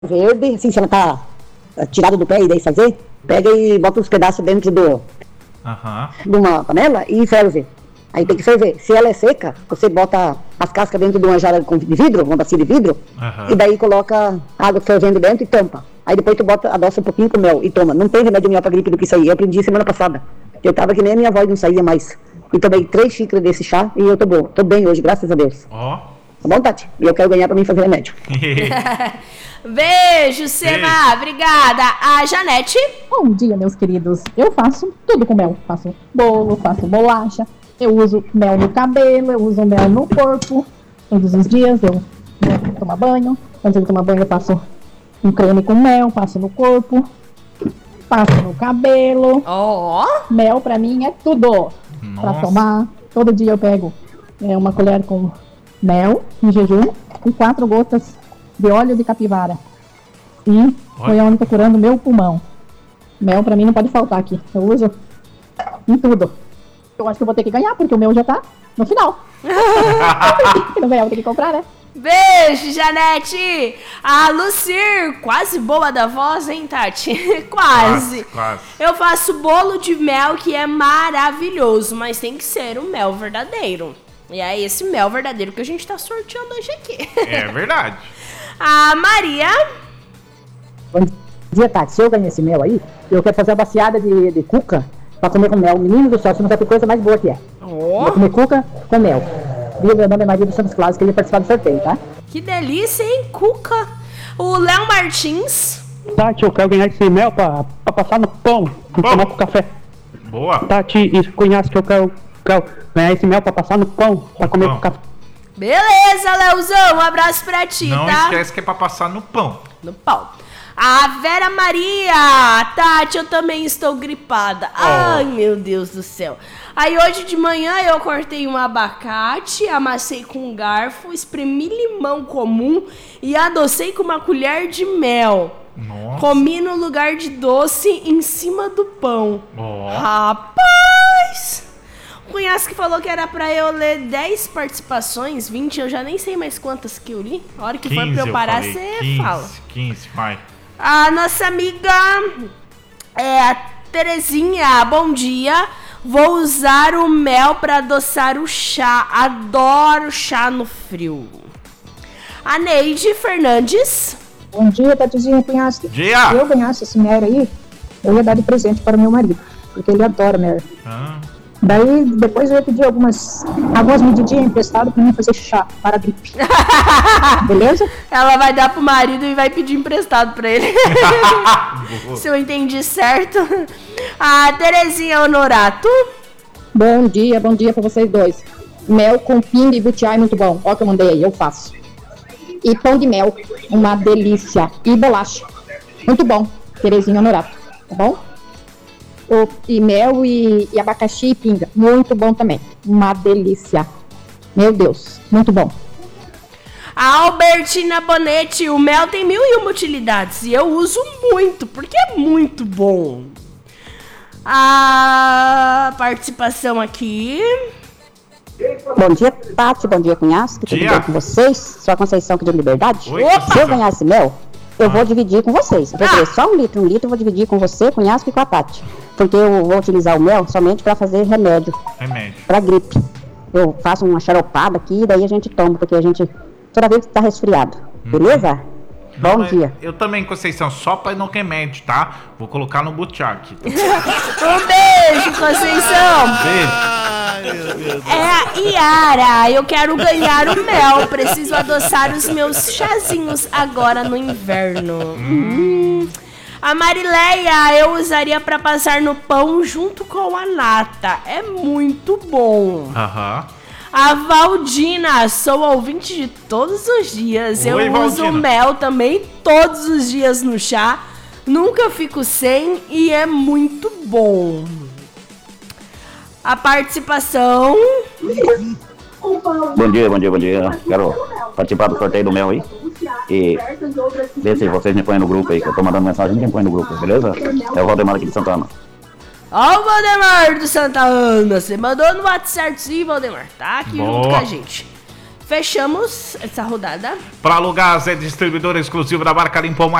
verde, assim, se ela tá tirada do pé e daí fazer, pega e bota uns pedaços dentro de uma panela e ferve. Aí tem que ferver. Se ela é seca, você bota as cascas dentro de uma jarra de vidro, uma bacia de vidro, e daí coloca água fervendo dentro e tampa. Aí depois tu adoça um pouquinho com mel e toma. Não tem remédio melhor pra gripe do que isso aí. Eu aprendi semana passada. Eu tava que nem a minha voz não saía mais. E tomei 3 xícaras desse chá e eu tô boa. Tô bem hoje, graças a Deus. Tá bom, Tati? E eu quero ganhar pra mim fazer remédio. Beijo, Sena. Obrigada. A Janete. Bom dia, meus queridos. Eu faço tudo com mel. Faço bolo, faço bolacha. Eu uso mel no cabelo, eu uso mel no corpo. Todos os dias eu tomo banho. Antes de tomar banho eu passo um creme com mel, passo no corpo, passo no cabelo. Mel pra mim é tudo. Pra tomar. Todo dia eu pego uma colher com mel em jejum e 4 gotas de óleo de capivara. E foi onde tô curando meu pulmão. Mel pra mim não pode faltar aqui. Eu uso em tudo. Eu acho que eu vou ter que ganhar, porque o meu já tá no final. Se não ganhar, eu vou ter que comprar, né? Beijo, Janete. A Lucir, quase boa da voz, hein, Tati? Quase. Eu faço bolo de mel que é maravilhoso, mas tem que ser um mel verdadeiro. E é esse mel verdadeiro que a gente tá sorteando hoje aqui. É verdade. A Maria. Bom dia, Tati. Se eu ganhar esse mel aí, eu quero fazer uma baciada de cuca pra comer com mel. Menino do céu, você não sabe que coisa mais boa que é. Vou comer cuca com mel. Meu nome é Maria dos Santos Claus, que ele ia participar do sorteio, tá? Que delícia, hein? Cuca. O Léo Martins. Tati, eu quero ganhar esse mel pra passar no pão e tomar com café. Boa. Tati, e conhece que eu quero ganhar esse mel pra passar no pão, pra comer com café. Beleza, Leozão. Um abraço pra ti, Não tá? esquece que é pra passar no pão. No pão. A Vera Maria. Tati, eu também estou gripada. Ai, meu Deus do céu. Aí hoje de manhã eu cortei um abacate, amassei com um garfo, espremi limão comum e adocei com uma colher de mel. Nossa. Comi no lugar de doce em cima do pão. Rapaz! O Cunhasque falou que era pra eu ler 10 participações, 20, eu já nem sei mais quantas que eu li. A hora que 15, for pra eu parar, falei. você 15, fala. 15, vai. A nossa amiga a Terezinha, bom dia. Vou usar o mel para adoçar o chá. Adoro chá no frio. A Neide Fernandes. Bom dia, Tatizinha Cunhasque. Dia. Se eu ganhasse esse mel aí, eu ia dar de presente para o meu marido, porque ele adora mel. Daí, depois eu ia pedir algumas medidinhas emprestadas pra mim fazer chá para a gripe. Beleza? Ela vai dar pro marido e vai pedir emprestado pra ele. Se eu entendi certo. A Terezinha Honorato. Bom dia pra vocês dois. Mel com pinga e butiá é muito bom. Olha o que eu mandei aí, eu faço. E pão de mel, uma delícia. E bolacha, muito bom. Terezinha Honorato, tá bom? E mel e abacaxi e pinga, muito bom também. Uma delícia. Meu Deus, muito bom. A Albertina Bonetti, o mel tem 1001 utilidades e eu uso muito, porque é muito bom. A participação aqui. Bom dia, Tati, bom dia, Cunhasque. Tudo bem com vocês? Sou a Conceição aqui de Liberdade. Se eu ganhar esse mel, eu vou dividir com vocês. Eu vou querer só um litro eu vou dividir com você, Cunhasque, e com a Tati. Porque eu vou utilizar o mel somente para fazer remédio. Para gripe. Eu faço uma xaropada aqui e daí a gente toma, porque a gente toda vez que tá resfriado. Beleza? Bom dia. Eu também, Conceição, só para no remédio, tá? Vou colocar no butiaque. Um beijo, Conceição. Beijo. É a Iara. Eu quero ganhar o mel. Preciso adoçar os meus chazinhos agora no inverno. A Marileia, eu usaria pra passar no pão junto com a nata. É muito bom. A Valdina, sou ouvinte de todos os dias. Oi, eu uso Valdina. mel também todos os dias no chá. Nunca fico sem e é muito bom. A participação. Bom dia. Quero participar do sorteio do mel aí. E ver se vocês me põem no grupo aí, que eu tô mandando mensagem, quem põe no grupo, beleza? É o Valdemar aqui de Santa Ana. Ó o Valdemar do Santa Ana. Você mandou no WhatsApp, sim, Valdemar. Tá aqui junto com a gente. Fechamos essa rodada. Para alugar, é distribuidor exclusivo da marca Limpomar.